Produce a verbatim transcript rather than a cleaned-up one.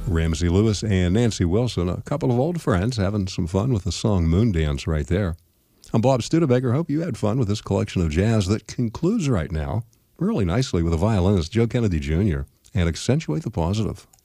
Ramsey Lewis and Nancy Wilson, a couple of old friends, having some fun with the song Moon Dance right there. I'm Bob Studebaker. Hope you had fun with this collection of jazz that concludes right now really nicely with a violinist, Joe Kennedy Junior and Accentuate the Positive.